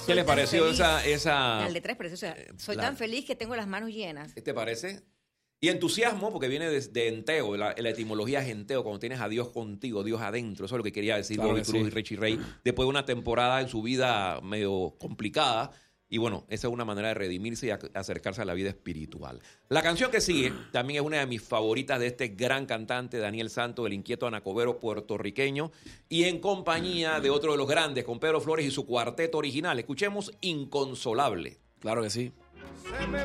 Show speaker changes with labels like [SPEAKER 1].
[SPEAKER 1] ¿Qué le pareció esa
[SPEAKER 2] El de tres precios. O sea, soy tan feliz que tengo las manos llenas.
[SPEAKER 1] ¿Te parece? Y entusiasmo, porque viene de enteo, la etimología es enteo, cuando tienes a Dios contigo, Dios adentro. Eso es lo que quería decir Bobby Cruz y Richie Ray. Después de una temporada en su vida medio complicada. Y bueno, esa es una manera de redimirse y acercarse a la vida espiritual. La canción que sigue también es una de mis favoritas de este gran cantante, Daniel Santos, el inquieto anacobero puertorriqueño, y en compañía de otro de los grandes, con Pedro Flores y su cuarteto original. Escuchemos Inconsolable.
[SPEAKER 3] Claro que sí.
[SPEAKER 4] Se me